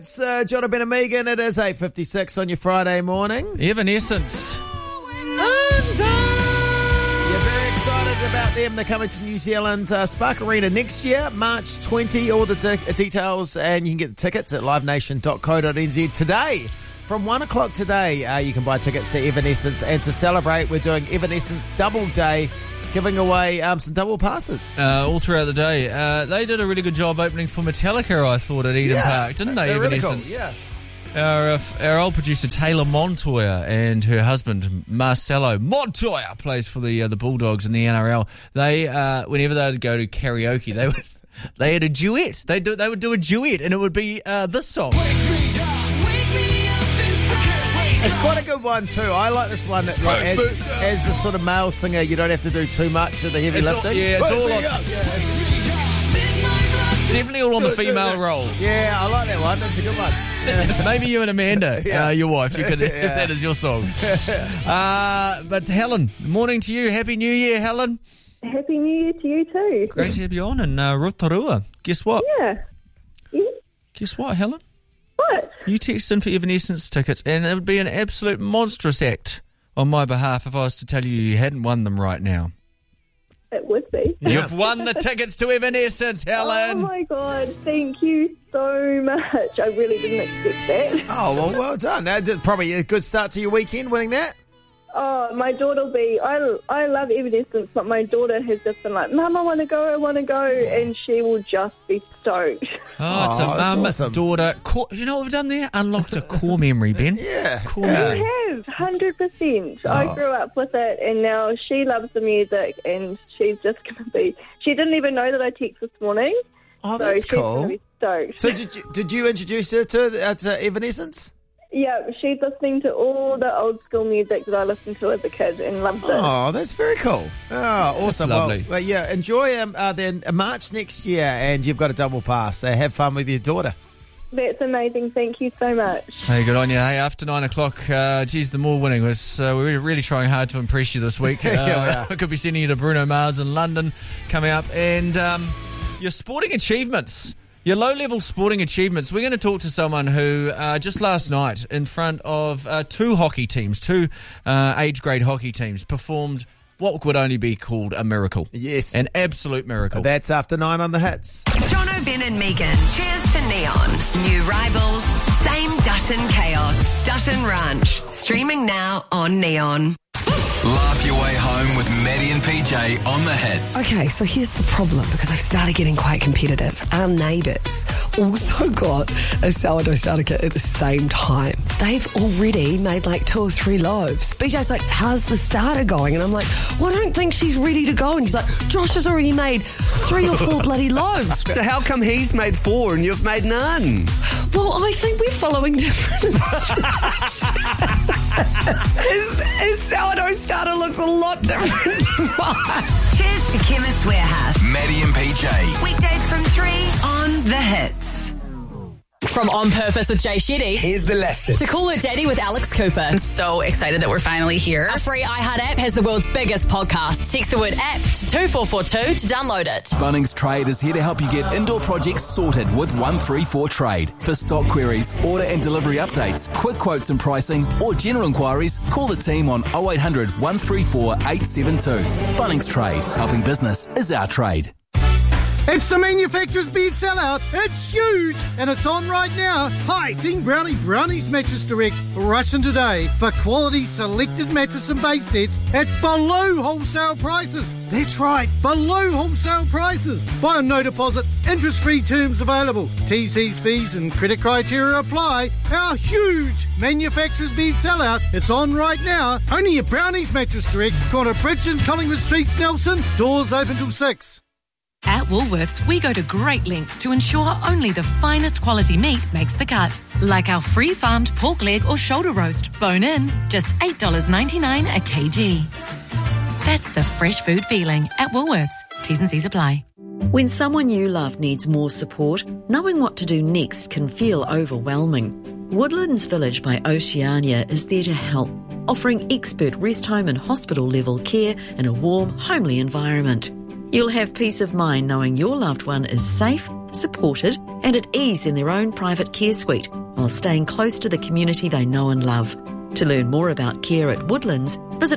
It's John Ben and Megan. It is 8:56 on your Friday morning. Evanescence. You're very excited about them. They're coming to New Zealand Spark Arena next year, March 20. All the details, and you can get the tickets at livenation.co.nz today. From 1 o'clock today, you can buy tickets to Evanescence. And to celebrate, we're doing Evanescence Double Day, giving away some double passes. All throughout the day. They did a really good job opening for Metallica, I thought, at Eden Park, didn't they, Evanescence? Really cool, Our old producer Taylor Montoya and her husband Marcelo Montoya plays for the Bulldogs in the NRL. They whenever they would go to karaoke, they had a duet. They would do a duet, and it would be this song. It's quite a good one too. I like this one. Like, as the sort of male singer, you don't have to do too much of the heavy lifting. It's all on. Definitely all on the female role. Yeah, I like that one. That's a good one. Yeah. Maybe you and Amanda, your wife, you could, if that is your song. But Helen, morning to you. Happy New Year, Helen. Happy New Year to you too. Great to have you on in Rotorua. Guess what? Yeah. Guess what, Helen? What? You text in for Evanescence tickets, and it would be an absolute monstrous act on my behalf if I was to tell you hadn't won them right now. It would be. You've won the tickets to Evanescence, Helen. Oh my God, thank you so much. I really didn't expect that. Oh, well done. That's probably a good start to your weekend, winning that. Oh, my daughter will be... I love Evanescence, but my daughter has just been like, Mum, I want to go, and she will just be stoked. Oh, it's a mum, awesome. Daughter... You know what we've done there? Unlocked a core memory, Ben. Yeah. Core memory. I have, 100%. I grew up with it, and now she loves the music, and she's just going to be... She didn't even know that I texted this morning. Oh, that's so she's cool. going to be stoked. So did you introduce her to Evanescence? Yeah, she's listening to all the old school music that I listened to as a kid and loves it. Oh, that's very cool. Oh, awesome. That's lovely. Well, yeah, enjoy then March next year, and you've got a double pass. So have fun with your daughter. That's amazing. Thank you so much. Hey, good on you. Hey, after 9 o'clock, geez, the more winning was. We're really trying hard to impress you this week. Yeah. I could be sending you to Bruno Mars in London coming up. And your sporting achievements. Your low-level sporting achievements. We're going to talk to someone who just last night, in front of two hockey teams, two age-grade hockey teams, performed what would only be called a miracle. Yes. An absolute miracle. That's after 9 on the hits. John Ben and Megan. Cheers to Neon. New rivals, same Dutton chaos. Dutton Ranch. Streaming now on Neon. Laugh your way home with Maddie and PJ on the hits. Okay, so here's the problem, because I've started getting quite competitive. Our neighbours also got a sourdough starter kit at the same time. They've already made like 2 or 3 loaves. BJ's like, how's the starter going? And I'm like, well, I don't think she's ready to go. And he's like, Josh has already made 3 or 4 bloody loaves. So how come he's made 4 and you've made none? Well, I think we're following different instructions. His sourdough starter looks a lot different to mine. Cheers to Chemist Warehouse. Maddie and PJ. Weekdays from 3 on The Hits. From On Purpose with Jay Shetty Here's the lesson. to Call Her Daddy with Alex Cooper. I'm so excited that we're finally here. Our free iHeart app has the world's biggest podcast. Text the word app to 24442 to download it. Bunnings Trade is here to help you get indoor projects sorted with 134 Trade. For stock queries, order and delivery updates, quick quotes and pricing, or general inquiries, call the team on 0800 134 872. Bunnings Trade. Helping business is our trade. It's the manufacturer's bed sellout. It's huge, and it's on right now. Hi, Team Brownie Brownies Mattress Direct. Rush in today for quality selected mattress and base sets at below wholesale prices. That's right, below wholesale prices. Buy on no deposit, interest-free terms available. TC's fees and credit criteria apply. Our huge manufacturer's bed sellout. It's on right now. Only at Brownies Mattress Direct. Corner Bridge and Collingwood Streets, Nelson. Doors open till 6. At Woolworths, we go to great lengths to ensure only the finest quality meat makes the cut. Like our free-farmed pork leg or shoulder roast, bone in, just $8.99 a kg. That's the fresh food feeling at Woolworths. T's and C's apply. When someone you love needs more support, knowing what to do next can feel overwhelming. Woodlands Village by Oceania is there to help, offering expert rest home and hospital level care in a warm, homely environment. You'll have peace of mind knowing your loved one is safe, supported and at ease in their own private care suite while staying close to the community they know and love. To learn more about care at Woodlands, visit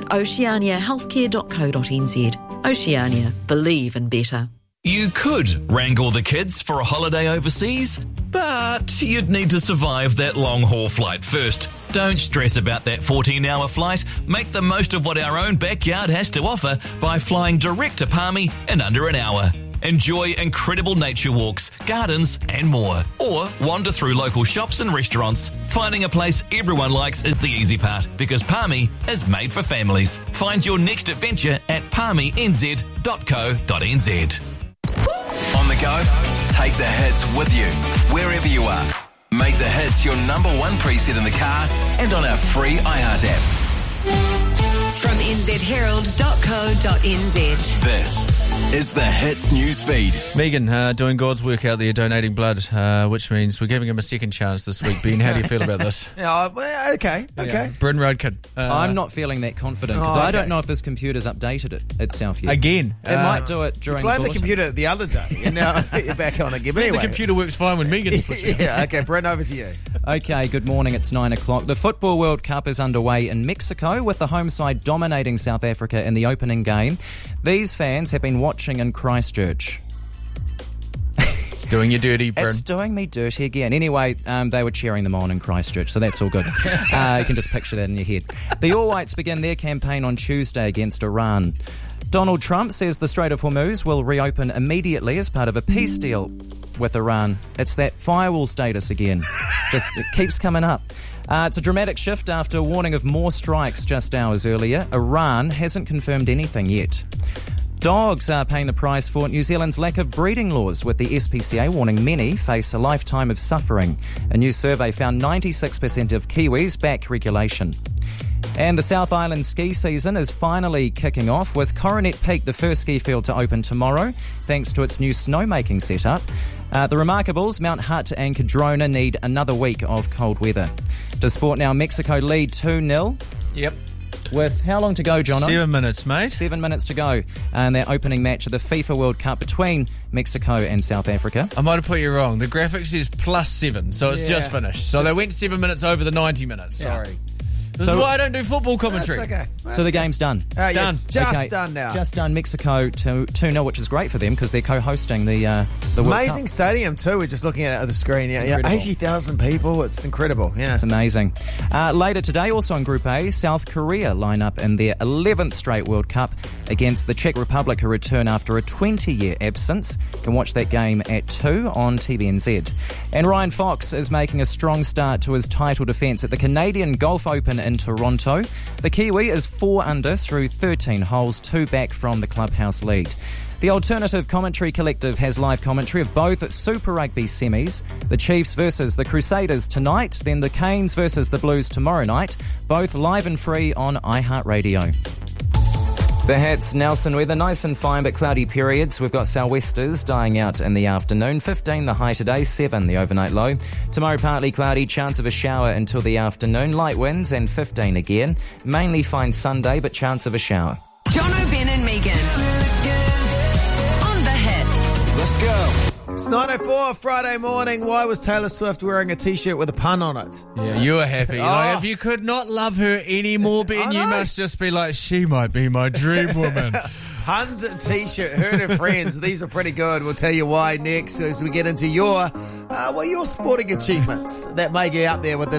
oceaniahealthcare.co.nz. Oceania, believe in better. You could wrangle the kids for a holiday overseas, but you'd need to survive that long-haul flight first. Don't stress about that 14-hour flight. Make the most of what our own backyard has to offer by flying direct to Palmy in under an hour. Enjoy incredible nature walks, gardens and more. Or wander through local shops and restaurants. Finding a place everyone likes is the easy part because Palmy is made for families. Find your next adventure at palmynz.co.nz. On the go, take the hits with you, wherever you are. Make the hits your number one preset in the car and on our free iHeart app. From nzherald.co.nz. This is the Hits news feed. Megan, doing God's work out there, donating blood, which means we're giving him a second chance this week. Ben, how do you feel about this? Yeah, okay. Bryn Roadkin. I'm not feeling that confident because I don't know if this computer's updated itself yet. Again. It might do it during the bulletin. The computer the other day, and now you're back on again. Anyway. The computer works fine when Megan's pushing. Yeah, okay, Bryn, over to you. Okay, good morning. It's 9 o'clock. The Football World Cup is underway in Mexico with the home side dominating South Africa in the opening game. These fans have been watching in Christchurch. It's doing you dirty, Bryn. It's doing me dirty again. Anyway, they were cheering them on in Christchurch, so that's all good. You can just picture that in your head. The All Whites begin their campaign on Tuesday against Iran. Donald Trump says the Strait of Hormuz will reopen immediately as part of a peace deal with Iran. It's that firewall status again. It keeps coming up. It's a dramatic shift after a warning of more strikes just hours earlier. Iran hasn't confirmed anything yet. Dogs are paying the price for New Zealand's lack of breeding laws, with the SPCA warning many face a lifetime of suffering. A new survey found 96% of Kiwis back regulation. And the South Island ski season is finally kicking off, with Coronet Peak the first ski field to open tomorrow, thanks to its new snowmaking setup. The Remarkables, Mount Hutt and Cadrona need another week of cold weather. To sport now, Mexico lead 2-0. Yep. With how long to go, Jono? 7 minutes, mate. 7 minutes to go. And their opening match of the FIFA World Cup between Mexico and South Africa. I might have put you wrong. The graphic says +7, so it's just finished. So they went 7 minutes over the 90 minutes. Sorry. This is why I don't do football commentary. That's okay. So the game's done. Done. It's just done now. Just done. Mexico 2-0, which is great for them because they're co-hosting the World Cup. Amazing stadium too. We're just looking at it on the screen. Yeah, 80,000 people. It's incredible. Yeah, it's amazing. Later today, also in Group A, South Korea line up in their 11th straight World Cup against the Czech Republic, who return after a 20-year absence. You can watch that game at 2 on TVNZ. And Ryan Fox is making a strong start to his title defence at the Canadian Golf Open in Toronto. The Kiwi is 4 under through 13 holes, 2 back from the clubhouse lead. The Alternative Commentary Collective has live commentary of both Super Rugby semis, the Chiefs versus the Crusaders tonight, then the Canes versus the Blues tomorrow night, both live and free on iHeartRadio. The Hats, Nelson weather, nice and fine but cloudy periods. We've got sou'westers dying out in the afternoon. 15 the high today, 7 the overnight low. Tomorrow partly cloudy, chance of a shower until the afternoon. Light winds and 15 again. Mainly fine Sunday but chance of a shower. Jono, Ben and Megan on the Hits. Let's go. It's 9:04 Friday morning. Why was Taylor Swift wearing a t-shirt with a pun on it? Yeah, you were happy. Like, if you could not love her anymore, Ben, you must just be like, she might be my dream woman. Puns and t-shirt, her and her friends. These are pretty good. We'll tell you why next as we get into your sporting achievements that may get out there with the